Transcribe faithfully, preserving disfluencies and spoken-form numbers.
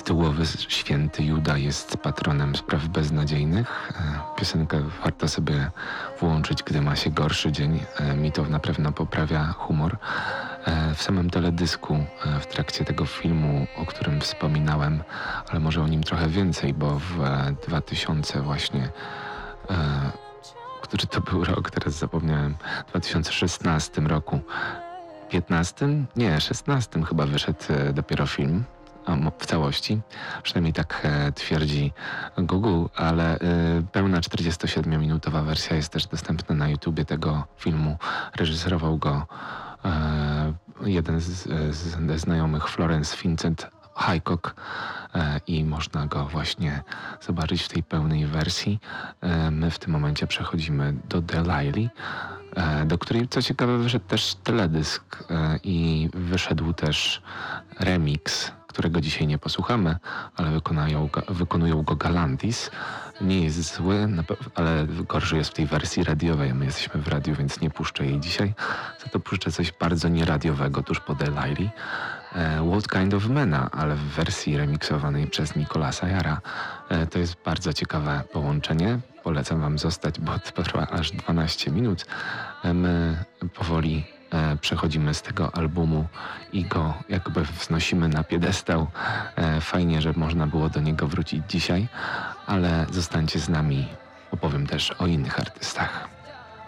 Tytułowy święty Juda jest patronem spraw beznadziejnych. Piosenkę warto sobie włączyć, gdy ma się gorszy dzień. Mi to na pewno poprawia humor. W samym teledysku, w trakcie tego filmu, o którym wspominałem, ale może o nim trochę więcej, bo w dwa tysiące właśnie, który to był rok, teraz zapomniałem, w dwa tysiące szesnastym roku, piętnastym? Nie, szesnastym chyba wyszedł dopiero film. W całości, przynajmniej tak e, twierdzi Google, ale e, pełna czterdziestosiedmiominutowa wersja jest też dostępna na YouTubie tego filmu. Reżyserował go e, jeden z, z, ze znajomych, Florence Vincent Highcock, e, i można go właśnie zobaczyć w tej pełnej wersji. E, my w tym momencie przechodzimy do Delilah, e, do której co ciekawe wyszedł też teledysk e, i wyszedł też remix, którego dzisiaj nie posłuchamy, ale wykonają go, wykonują go Galantis. Nie jest zły, ale gorszy jest w tej wersji radiowej. My jesteśmy w radiu, więc nie puszczę jej dzisiaj. Za to puszczę coś bardzo nieradiowego tuż po Delilah. E, What Kind of Mena, ale w wersji remiksowanej przez Nicolasa Jara. E, to jest bardzo ciekawe połączenie. Polecam wam zostać, bo to trwa aż dwanaście minut. E, my powoli E, przechodzimy z tego albumu i go jakby wznosimy na piedestał. E, fajnie, że można było do niego wrócić dzisiaj, ale zostańcie z nami. Opowiem też o innych artystach.